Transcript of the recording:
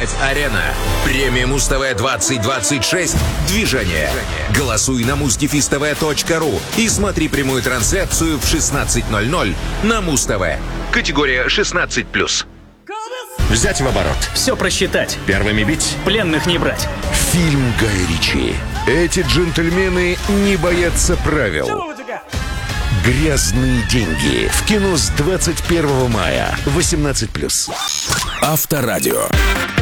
Арена. Премия Муз-ТВ 2026. Движение. Голосуй на muztv.tv.ru и смотри прямую трансляцию в 16:00 на Муз-ТВ. Категория 16+. Взять в оборот. Все просчитать. Первыми бить. Пленных не брать. Фильм Гая Ричи. Эти джентльмены не боятся правил. «Грязные деньги» в кино с 21 мая. 18+. Авторадио.